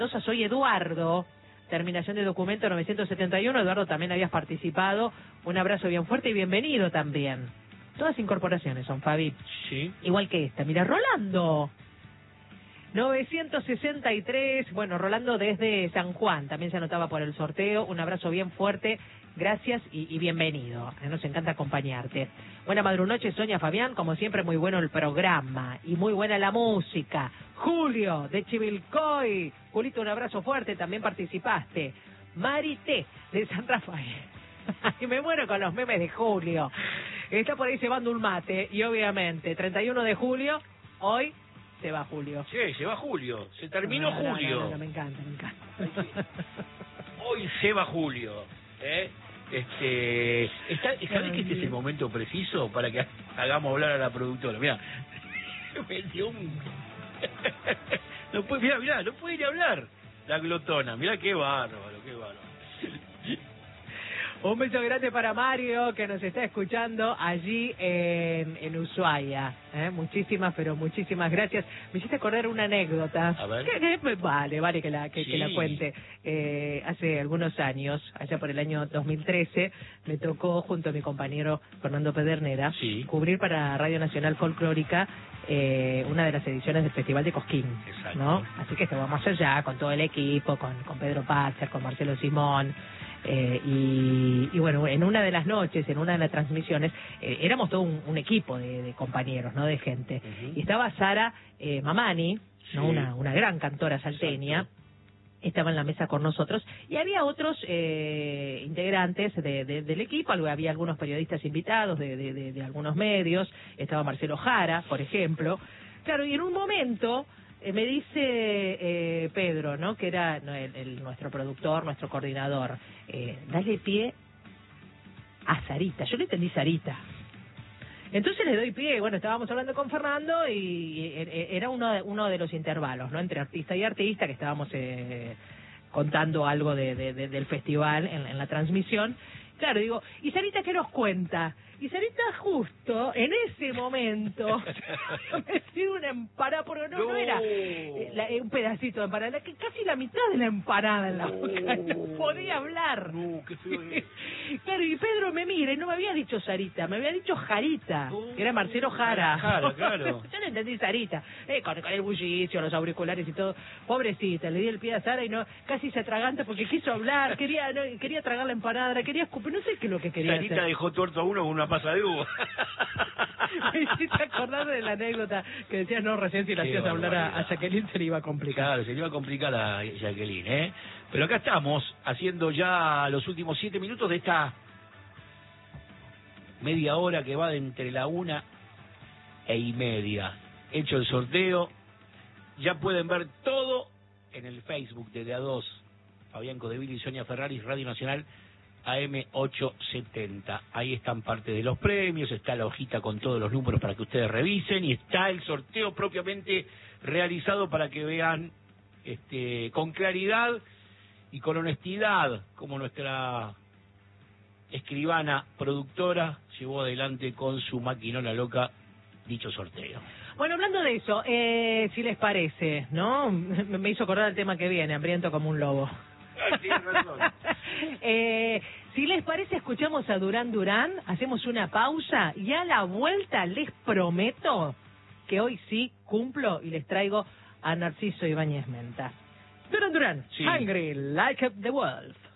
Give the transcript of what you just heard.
Soy Eduardo, terminación de documento 971. Eduardo, también habías participado. Un abrazo bien fuerte y bienvenido también. Todas incorporaciones son, Fabi. Sí. Igual que esta. Mira, Rolando. 963, bueno, Rolando desde San Juan, también se anotaba por el sorteo. Un abrazo bien fuerte, gracias y bienvenido. Nos encanta acompañarte. Buena madrunoche, Sonia, Fabián, como siempre muy bueno el programa y muy buena la música. Julio, de Chivilcoy. Julito, un abrazo fuerte, también participaste. Marité, de San Rafael. Y me muero con los memes de Julio. Está por ahí cebando un mate y obviamente, 31 de julio, hoy se va Julio. Sí, se va Julio. Se terminó Julio. No, me encanta, me encanta. Hoy se va Julio. ¿Sabés que este es el momento preciso para que hagamos hablar a la productora? Mirá, me dio un... No puede, mirá, no puede ni hablar la glotona. Mirá qué bárbaro, qué bárbaro. Un beso grande para Mario, que nos está escuchando allí en Ushuaia. Muchísimas, pero muchísimas gracias. Me hiciste acordar una anécdota. A ver. Vale que la cuente. Hace algunos años, allá por el año 2013, me tocó, junto a mi compañero Fernando Pedernera, cubrir para Radio Nacional Folclórica una de las ediciones del Festival de Cosquín. Exacto. ¿No? Así que estábamos allá con todo el equipo, con Pedro Patzer, con Marcelo Simón. Y bueno, en una de las noches, en una de las transmisiones, éramos todo un equipo de compañeros, ¿no? De gente. Y estaba Sara Mamani, ¿no? Una gran cantora salteña. Exacto. Estaba en la mesa con nosotros y había otros integrantes del equipo. Había algunos periodistas invitados de algunos medios. Estaba Marcelo Jara, por ejemplo. Claro, y en un momento me dice Pedro, ¿no? Que era nuestro productor, nuestro coordinador, dale pie a Sarita. Yo le entendí Sarita. Entonces le doy pie. Bueno, estábamos hablando con Fernando y era uno de los intervalos, ¿no? Entre artista y artista, que estábamos contando algo del festival en la transmisión. Claro, digo, ¿y Sarita qué nos cuenta? Y Sarita justo en ese momento me dio una empanada, pero no era un pedacito de empanada, que casi la mitad de la empanada en la boca, no podía hablar. No, qué feo es. Claro, y Pedro me mira y no me había dicho Sarita, me había dicho Jarita, que era Marcelo Jara. Jara, claro. Yo no entendí Sarita, con el bullicio, los auriculares y todo. Pobrecita, le di el pie a Sara y no, casi se atraganta porque quiso hablar, quería tragar la empanada, la quería escupir, no sé qué es lo que quería Sarita hacer. dejó tuerto a uno con una pasa de uva. Me hiciste acordar de la anécdota que decías, no, recién si le hacías hablar a Jacqueline se le iba a complicar. Claro, se le iba a complicar a Jacqueline, ¿eh? Pero acá estamos, haciendo ya los últimos 7 minutos de esta media hora que va de entre la 1:30. Hecho el sorteo, ya pueden ver todo en el Facebook de A2, Fabián Codeville y Sonia Ferrari, Radio Nacional AM870. Ahí están parte de los premios, está la hojita con todos los números para que ustedes revisen y está el sorteo propiamente realizado para que vean con claridad y con honestidad como nuestra escribana productora llevó adelante con su maquinola loca dicho sorteo. Bueno, hablando de eso, si les parece, ¿no? Me hizo acordar el tema que viene, hambriento como un lobo. Tienes razón. Si les parece, escuchamos a Durán Durán, hacemos una pausa y a la vuelta les prometo que hoy sí cumplo y les traigo a Narciso Ibáñez Menta. Durán Durán, sí. Hungry Like the Wolf.